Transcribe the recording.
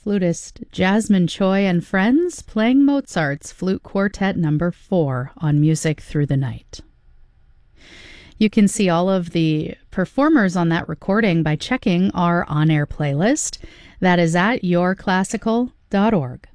flutist Jasmine Choi and friends playing Mozart's Flute Quartet No. 4 on Music Through the Night. You can see all of the performers on that recording by checking our on-air playlist. That is at yourclassical.org.